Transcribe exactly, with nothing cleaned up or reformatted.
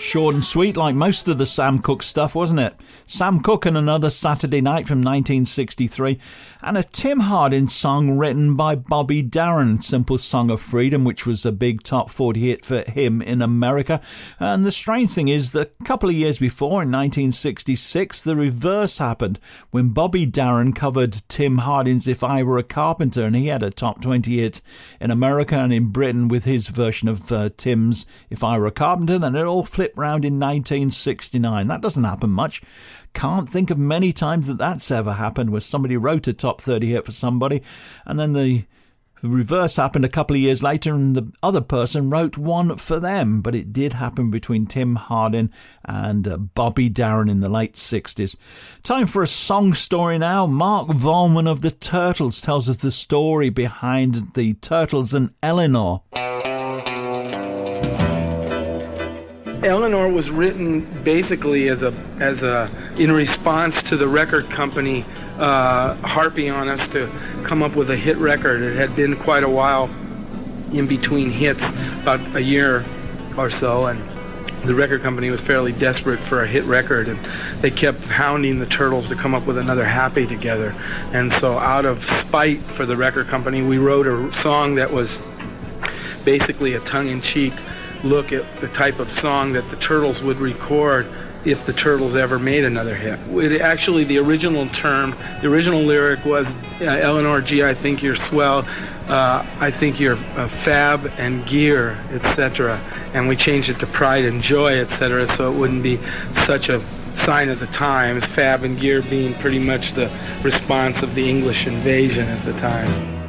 short and sweet like most of the Sam Cooke stuff, wasn't it? Sam Cooke and Another Saturday Night from nineteen sixty-three, and a Tim Hardin song written by Bobby Darin, Simple Song of Freedom, which was a big top forty hit for him in America. And the strange thing is that a couple of years before, in nineteen sixty-six, the reverse happened when Bobby Darin covered Tim Hardin's If I Were a Carpenter, and he had a top twenty hit in America and in Britain with his version of uh, Tim's If I Were a Carpenter. Then it all flipped round in nineteen sixty-nine. That doesn't happen much. Can't think of many times that that's ever happened, where somebody wrote a top thirty hit for somebody and then the The reverse happened a couple of years later and the other person wrote one for them. But it did happen between Tim Hardin and uh, Bobby Darin in the late sixties. Time for a song story now. Mark Volman of the Turtles tells us the story behind the Turtles and Eleanor. Eleanor was written basically as a as a in response to the record company uh, harping on us to come up with a hit record. It had been quite a while in between hits, about a year or so, and the record company was fairly desperate for a hit record, and they kept hounding the Turtles to come up with another Happy together. And so out of spite for the record company, we wrote a song that was basically a tongue-in-cheek look at the type of song that the Turtles would record if the Turtles ever made another hit. It actually, the original term, the original lyric was, uh, Eleanor, gee, I think you're swell, uh, I think you're uh, fab and gear, et cetera. And we changed it to pride and joy, et cetera, so it wouldn't be such a sign of the times, fab and gear being pretty much the response of the English invasion at the time.